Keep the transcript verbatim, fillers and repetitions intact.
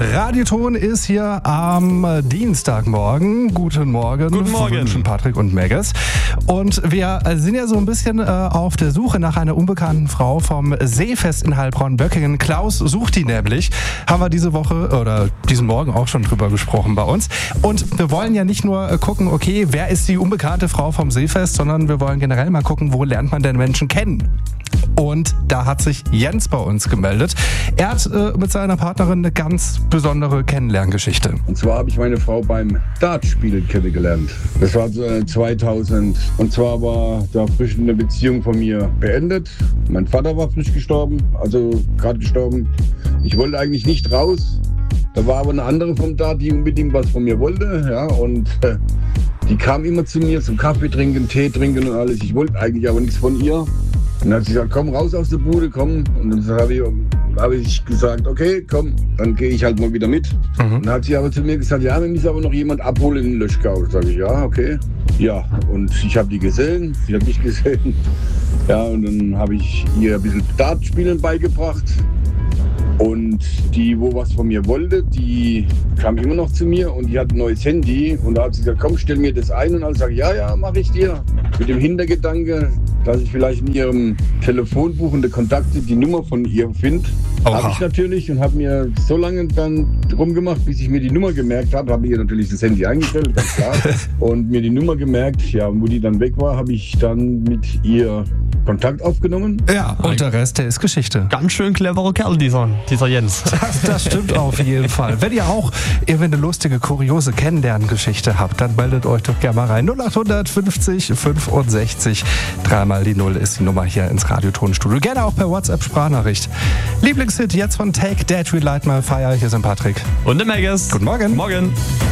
Radioton ist hier am Dienstagmorgen. Guten Morgen. Guten Morgen. Wünschen Patrick und Megas. Und wir sind ja so ein bisschen äh, auf der Suche nach einer unbekannten Frau vom Seefest in Heilbronn-Böckingen. Klaus sucht die nämlich. Haben wir diese Woche oder diesen Morgen auch schon drüber gesprochen bei uns. Und wir wollen ja nicht nur gucken, okay, wer ist die unbekannte Frau vom Seefest, sondern wir wollen generell mal gucken, wo lernt man denn Menschen kennen? Und da hat sich Jens bei uns gemeldet. Er hat äh, mit seiner Partnerin eine ganz besondere Kennenlerngeschichte. Und zwar habe ich meine Frau beim Dartspielen kennengelernt. Das war äh, zweitausend. Und zwar war da frisch eine Beziehung von mir beendet. Mein Vater war frisch gestorben, also gerade gestorben. Ich wollte eigentlich nicht raus. Da war aber eine andere vom Dart, die unbedingt was von mir wollte. Ja, und äh, die kam immer zu mir zum Kaffee trinken, Tee trinken und alles. Ich wollte eigentlich aber nichts von ihr. Und dann hat sie gesagt, komm raus aus der Bude, komm. Und dann habe ich, hab ich gesagt, okay, komm, dann gehe ich halt mal wieder mit. Mhm. Und dann hat sie aber zu mir gesagt, ja, wir müssen aber noch jemand abholen in den Löschgau. Sag ich, ja, okay. Ja, und ich habe die gesehen, sie hat mich gesehen. Ja, und dann habe ich ihr ein bisschen Dartspielen beigebracht. Und die, wo was von mir wollte, die kam immer noch zu mir und die hat ein neues Handy. Und da hat sie gesagt, komm, stell mir das ein. Und dann sage ich, ja, ja, mache ich dir. Mit dem Hintergedanke, dass ich vielleicht in ihrem Telefonbuch und der Kontakte die Nummer von ihr finde. Habe ich natürlich und habe mir so lange dann rumgemacht, bis ich mir die Nummer gemerkt habe. Habe ihr natürlich das Handy eingestellt, ganz klar. Und mir die Nummer gemerkt. Ja, wo die dann weg war, habe ich dann mit ihr Kontakt aufgenommen. Ja, und der Rest, der ist Geschichte. Ganz schön cleverer Kerl, dieser, dieser Jens. Das, das stimmt auf jeden Fall. Wenn ihr auch irgendwie eine lustige, kuriose Kennenlerngeschichte habt, dann meldet euch doch gerne mal rein. null acht fünfzig fünfundsechzig, dreimal die Null ist die Nummer hier ins Radiotonstudio. Gerne auch per WhatsApp-Sprachnachricht. Lieblingshit jetzt von Take That, Relight My Fire. Hier sind Patrick. Und der Megas. Guten Morgen. Morgen.